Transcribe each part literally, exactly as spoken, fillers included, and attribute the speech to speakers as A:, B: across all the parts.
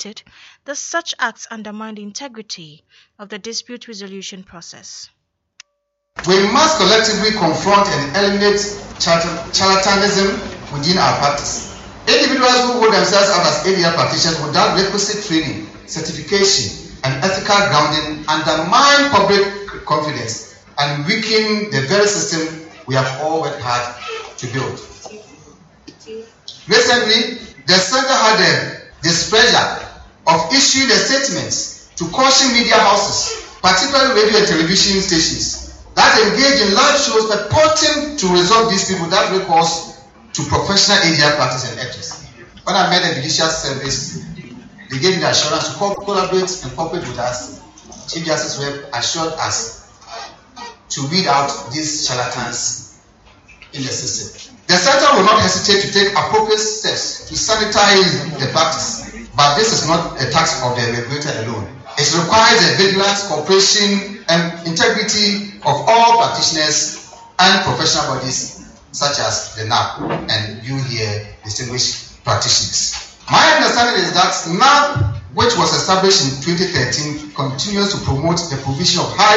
A: stated that such acts undermine the integrity of the dispute resolution process.
B: We must collectively confront and eliminate charlatanism within our practice. Individuals who hold themselves out as A D L practitioners without requisite training, certification, and ethical grounding undermine public confidence and weaken the very system we have all worked hard to build. Recently, the Center had the displeasure of issuing a statement to caution media houses, particularly radio and television stations, that engage in live shows purporting to resolve these people without recourse to professional A D L practice and ethics. When I met the judicial service, they gave me the assurance to collaborate and cooperate with us. Chief Justice Webb assured us to weed out these charlatans in the system. The Center will not hesitate to take appropriate steps to sanitize the practice, but this is not a task of the regulator alone. It requires a vigilant cooperation and integrity of all practitioners and professional bodies such as the N A P and you here, distinguished practitioners. My understanding is that N A P, which was established in twenty thirteen, continues to promote the provision of high.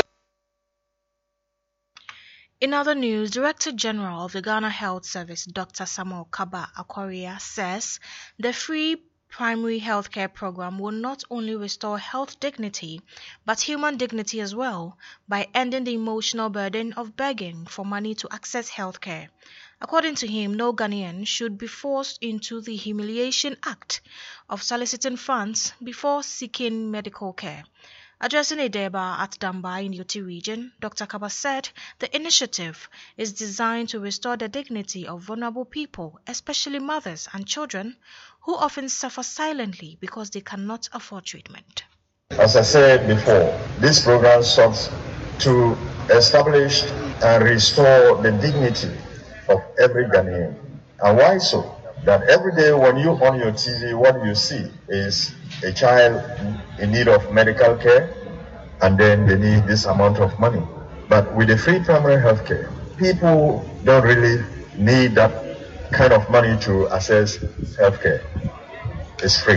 A: In other news, Director General of the Ghana Health Service, Doctor Samuel Kaba Akwaria, says the free primary healthcare program will not only restore health dignity, but human dignity as well, by ending the emotional burden of begging for money to access healthcare. According to him, no Ghanaian should be forced into the humiliation act of soliciting funds before seeking medical care. Addressing a deba at Damba in Yoti region, Doctor Kaba said the initiative is designed to restore the dignity of vulnerable people, especially mothers and children, who often suffer silently because they cannot afford treatment.
C: As I said before, this program sought to establish and restore the dignity of every Ghanaian. And why so? That every day when you on your T V, what you see is a child in need of medical care, and then they need this amount of money. But with the free primary health care, people don't really need that kind of money to access health care. It's free.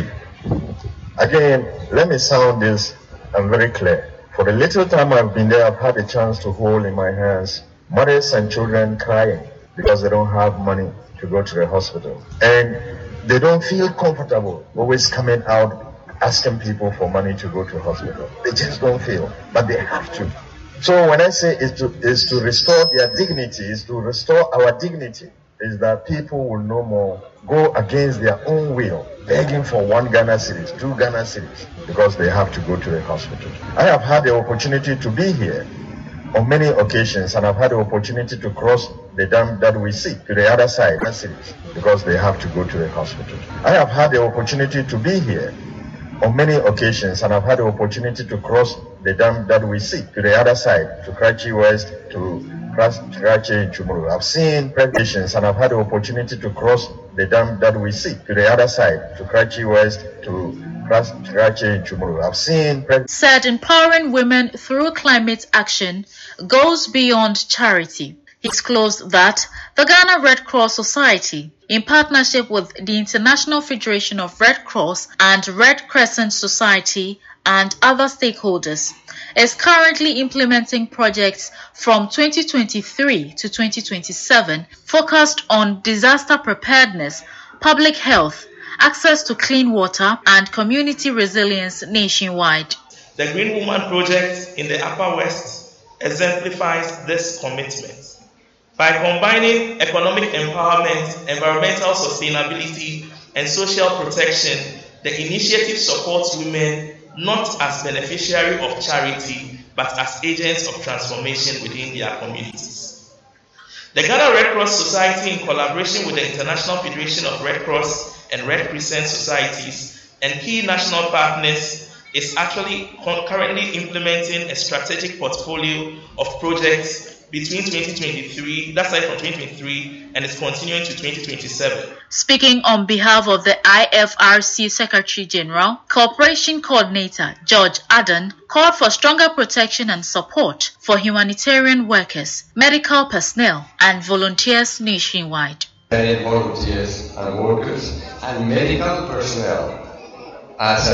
C: Again, let me sound this I'm very clear. For the little time I've been there, I've had a chance to hold in my hands mothers and children crying because they don't have money to go to the hospital. And they don't feel comfortable always coming out asking people for money to go to hospital. They just don't feel, but they have to. So when I say is to is to restore their dignity, is to restore our dignity, is that people will no more go against their own will, begging for one Ghana cedis, two Ghana cedis, because they have to go to the hospital. I have had the opportunity to be here on many occasions, and I've had the opportunity to cross the dam that we see to the other side, because they have to go to the hospital. I have had the opportunity to be here on many occasions, and I've had the opportunity to cross the dam that we see to the other side, to Karachi West, to Karachi and Chumuru. I've seen patients, and I've had the opportunity to cross the dam that we see to the other side, to Karachi West, to Karachi and Chumuru. I've seen
D: said empowering women through climate action goes beyond charity. He disclosed that the Ghana Red Cross Society, in partnership with the International Federation of Red Cross and Red Crescent Society and other stakeholders, is currently implementing projects from twenty twenty-three to twenty twenty-seven focused on disaster preparedness, public health, access to clean water, and community resilience nationwide.
E: The Green Woman Project in the Upper West exemplifies this commitment. By combining economic empowerment, environmental sustainability, and social protection, the initiative supports women not as beneficiaries of charity, but as agents of transformation within their communities. The Ghana Red Cross Society, in collaboration with the International Federation of Red Cross and Red Crescent Societies and key national partners, is actually currently implementing a strategic portfolio of projects between twenty twenty-three, that's like from twenty twenty-three, and it's continuing to twenty twenty-seven.
D: Speaking on behalf of the I F R C Secretary General, Cooperation Coordinator George Adan called for stronger protection and support for humanitarian workers, medical personnel, and volunteers nationwide.
F: Many volunteers and workers and medical personnel, as